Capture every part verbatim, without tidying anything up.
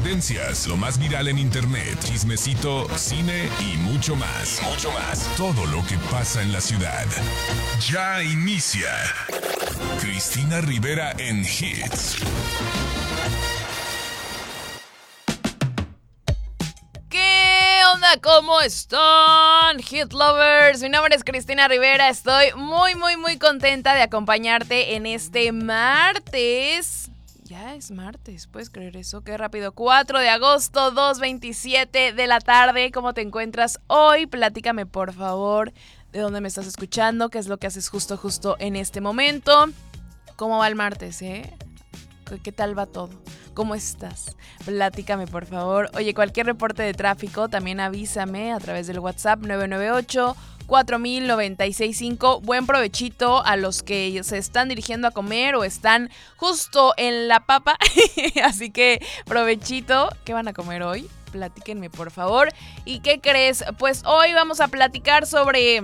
tendencias, lo más viral en internet, chismecito, cine y mucho más. Mucho más. Todo lo que pasa en la ciudad. Ya inicia Cristina Rivera en Hits. ¿Qué onda? ¿Cómo están, Hit Lovers? Mi nombre es Cristina Rivera. Estoy muy, muy, muy contenta de acompañarte en este martes. Ya es martes, ¿puedes creer eso? Qué rápido. cuatro de agosto, dos veintisiete de la tarde. ¿Cómo te encuentras hoy? Platícame, por favor, de dónde me estás escuchando, qué es lo que haces justo, justo en este momento. ¿Cómo va el martes, eh? ¿Qué tal va todo? ¿Cómo estás? Platícame, por favor. Oye, cualquier reporte de tráfico, también avísame a través del WhatsApp nueve nueve ocho, cuatro mil, noventa y seis cinco. Buen provechito a los que se están dirigiendo a comer o están justo en la papa. Así que provechito. ¿Qué van a comer hoy? Platíquenme, por favor. ¿Y qué crees? Pues hoy vamos a platicar sobre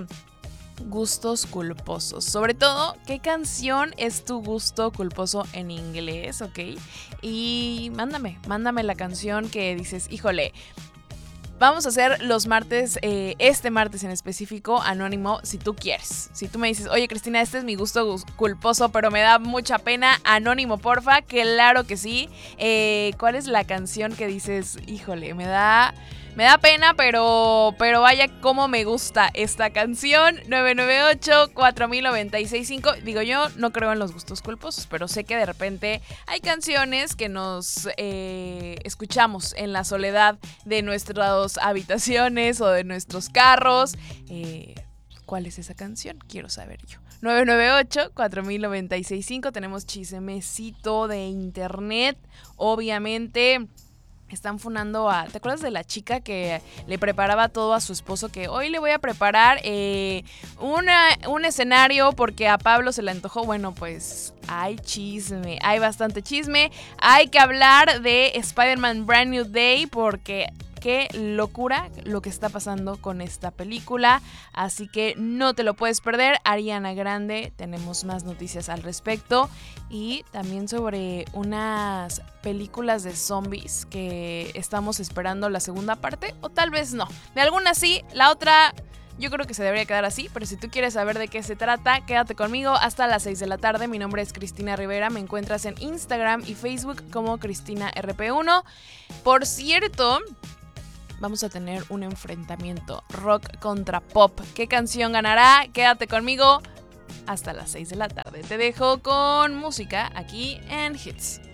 gustos culposos. Sobre todo, ¿qué canción es tu gusto culposo en inglés? ¿Ok? Y mándame, mándame la canción que dices, híjole, vamos a hacer los martes, eh, este martes en específico, anónimo, si tú quieres. Si tú me dices, oye Cristina, este es mi gusto culposo, pero me da mucha pena, anónimo, porfa. Claro que sí. Eh, ¿Cuál es la canción que dices, híjole, me da... Me da pena, pero, pero vaya cómo me gusta esta canción? nueve nueve ocho, cuatro mil, noventa y seis cinco. Digo, yo no creo en los gustos culposos, pero sé que de repente hay canciones que nos eh, escuchamos en la soledad de nuestras habitaciones o de nuestros carros. Eh, ¿Cuál es esa canción? Quiero saber yo. nueve nueve ocho, cuatro mil, noventa y seis cinco. Tenemos chismecito de internet, obviamente. Están funando a... ¿Te acuerdas de la chica que le preparaba todo a su esposo? Que hoy le voy a preparar eh, una, un escenario porque a Pablo se le antojó. Bueno, pues hay chisme, hay bastante chisme. Hay que hablar de Spider-Man Brand New Day porque... qué locura lo que está pasando con esta película, así que no te lo puedes perder. Ariana Grande, tenemos más noticias al respecto y también sobre unas películas de zombies que estamos esperando la segunda parte, o tal vez no, de alguna sí, la otra yo creo que se debería quedar así, pero si tú quieres saber de qué se trata, quédate conmigo hasta las seis de la tarde. Mi nombre es Cristina Rivera, me encuentras en Instagram y Facebook como Cristina R P uno. Por cierto, vamos a tener un enfrentamiento rock contra pop. ¿Qué canción ganará? Quédate conmigo hasta las seis de la tarde. Te dejo con música aquí en Hits.